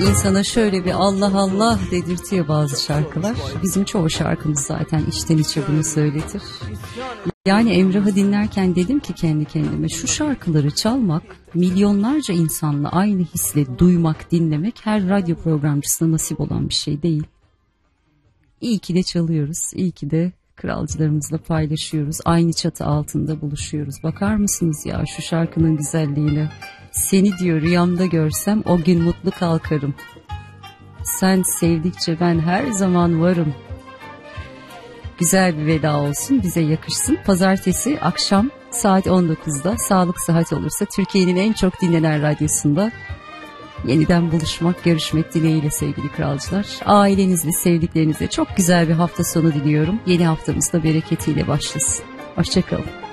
insana şöyle bir Allah Allah dedirtiyor bazı şarkılar. Bizim çoğu şarkımız zaten içten içe bunu söyletir. Yani Emrah'ı dinlerken dedim ki kendi kendime, şu şarkıları çalmak, milyonlarca insanla aynı hisle duymak, dinlemek her radyo programcısına nasip olan bir şey değil. İyi ki de çalıyoruz, iyi ki de kralcılarımızla paylaşıyoruz, aynı çatı altında buluşuyoruz. Bakar mısınız ya şu şarkının güzelliğine? Seni diyor rüyamda görsem o gün mutlu kalkarım. Sen sevdikçe ben her zaman varım. Güzel bir veda olsun, bize yakışsın. Pazartesi akşam saat 19'da sağlık sıhhat olursa Türkiye'nin en çok dinlenen radyosunda yeniden buluşmak, görüşmek dileğiyle sevgili kralcılar. Ailenizle, sevdiklerinizle çok güzel bir hafta sonu diliyorum. Yeni haftamız da bereketiyle başlasın. Hoşça kalın.